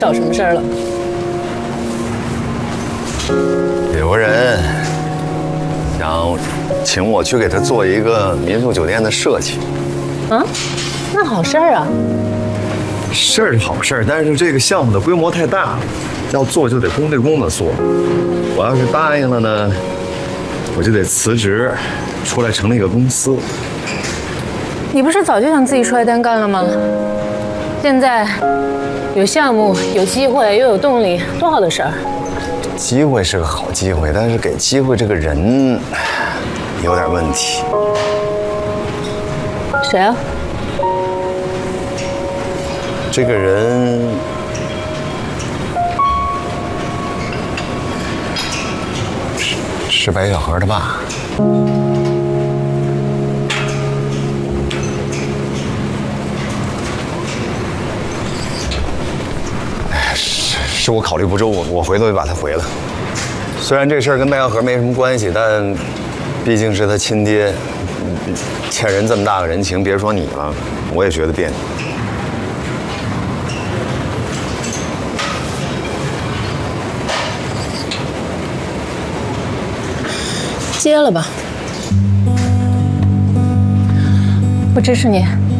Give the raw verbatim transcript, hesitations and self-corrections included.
找什么事儿了？ 有个人想请我去给他做一个民宿酒店的设计。 啊，那好事儿啊。 事儿是好事儿，但是这个项目的规模太大了，要做就得公对公的做。我要是答应了呢，我就得辞职，出来成立一个公司。 你不是早就想自己出来单干了吗？现在有项目、有机会又有动力，多好的事儿！ 机会是个好机会，但是给机会这个人有点问题。 谁啊？ 这个人是是白小河他爸。哎，是是我考虑不周，我我回头就把他回了。虽然这事儿跟白小河没什么关系，但毕竟是他亲爹，欠人这么大个人情，别说你了，我也觉得别扭。 接了吧，我支持你。